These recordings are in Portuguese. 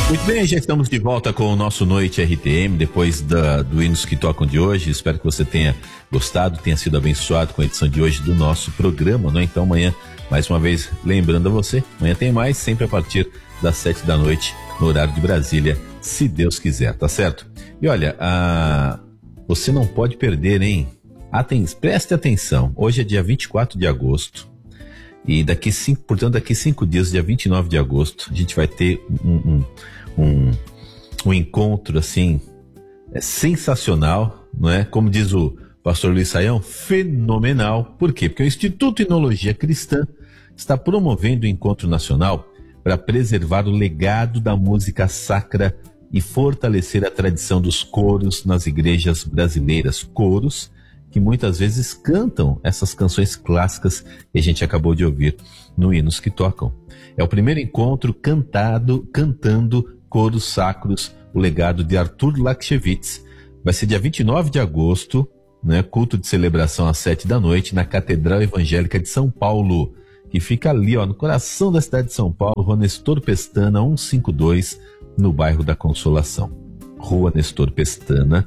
Muito bem, já estamos de volta com o nosso Noite RTM, depois do Hinos que Tocam de hoje. Espero que você tenha gostado, tenha sido abençoado com a edição de hoje do nosso programa, né? Então amanhã, mais uma vez, lembrando a você, amanhã tem mais, sempre a partir das 7 da noite, no horário de Brasília, se Deus quiser, tá certo? E olha, você não pode perder, hein? Preste atenção, hoje é dia 24 de agosto, e daqui 5 dias, dia 29 de agosto, a gente vai ter um encontro assim sensacional, não é? Como diz o pastor Luiz Saião, fenomenal. Por quê? Porque o Instituto Enologia Cristã está promovendo o encontro nacional para preservar o legado da música sacra e fortalecer a tradição dos coros nas igrejas brasileiras. Coros que muitas vezes cantam essas canções clássicas que a gente acabou de ouvir no Hinos que Tocam. É o primeiro encontro cantando coros sacros, o legado de Arthur Lakshevitz. Vai ser dia 29 de agosto, né, culto de celebração às 7 da noite, na Catedral Evangélica de São Paulo, que fica ali, ó, no coração da cidade de São Paulo, Rua Nestor Pestana, 152, no bairro da Consolação. Rua Nestor Pestana,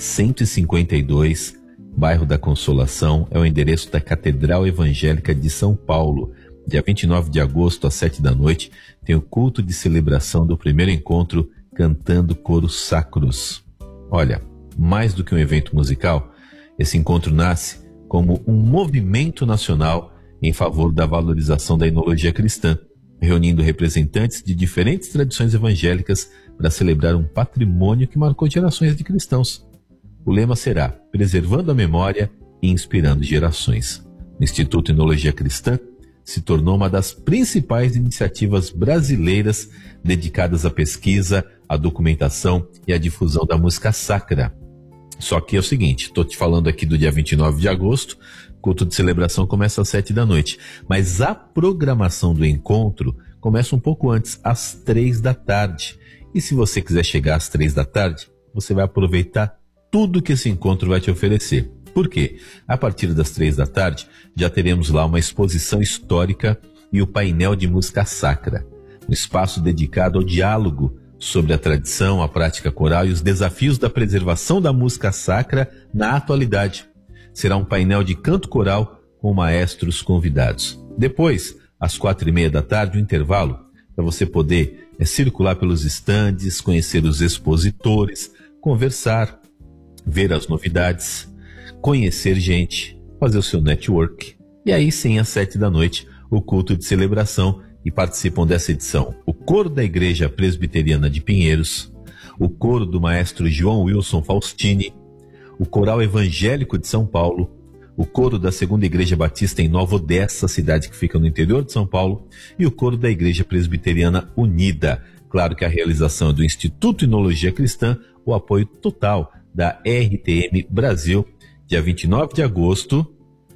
152, bairro da Consolação, é o endereço da Catedral Evangélica de São Paulo. Dia 29 de agosto, às 7 da noite, tem o culto de celebração do primeiro encontro cantando coros sacros. Olha, mais do que um evento musical, esse encontro nasce como um movimento nacional em favor da valorização da enologia cristã, reunindo representantes de diferentes tradições evangélicas para celebrar um patrimônio que marcou gerações de cristãos. O lema será Preservando a Memória e Inspirando Gerações. O Instituto Enologia Cristã se tornou uma das principais iniciativas brasileiras dedicadas à pesquisa, à documentação e à difusão da música sacra. Só que é o seguinte, estou te falando aqui do dia 29 de agosto, culto de celebração começa às 7 da noite, mas a programação do encontro começa um pouco antes, às 3 da tarde. E se você quiser chegar às 3 da tarde, você vai aproveitar tudo que esse encontro vai te oferecer. Por quê? A partir das 3 da tarde, já teremos lá uma exposição histórica e o painel de música sacra, um espaço dedicado ao diálogo sobre a tradição, a prática coral e os desafios da preservação da música sacra na atualidade. Será um painel de canto coral com maestros convidados. Depois, às 4:30 da tarde, um intervalo para você poder circular pelos estandes, conhecer os expositores, conversar, ver as novidades, conhecer gente, fazer o seu network. E aí sim, às 7 da noite, o culto de celebração, e participam dessa edição o coro da Igreja Presbiteriana de Pinheiros, o coro do maestro João Wilson Faustini, o coral evangélico de São Paulo, o coro da Segunda Igreja Batista em Nova Odessa, cidade que fica no interior de São Paulo, e o coro da Igreja Presbiteriana Unida. Claro que a realização é do Instituto Enologia Cristã, o apoio total da RTM Brasil, dia 29 de agosto,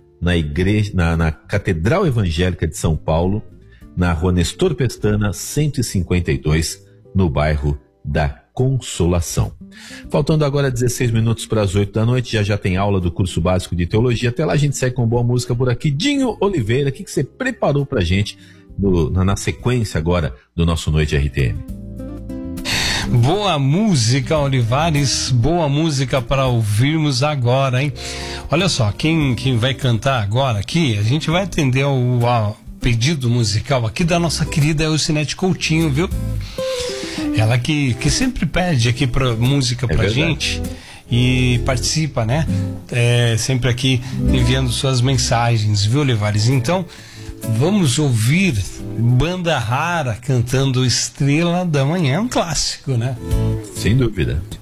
na Catedral Evangélica de São Paulo, na Rua Nestor Pestana, 152, no bairro da Consolação. Faltando agora 16 minutos para as 8 da noite, já tem aula do curso básico de teologia. Até lá a gente segue com boa música por aqui. Dinho Oliveira, o que você preparou pra gente na sequência agora do nosso Noite RTM? Boa música, Olivares, boa música para ouvirmos agora, hein? Olha só, quem vai cantar agora aqui, a gente vai atender ao pedido musical aqui da nossa querida Elcinete Coutinho, viu? Ela que sempre pede aqui música pra gente e participa, né? Sempre aqui enviando suas mensagens, viu, Olivares? Então, vamos ouvir Banda Rara cantando Estrela da Manhã, um clássico, né? Sem dúvida.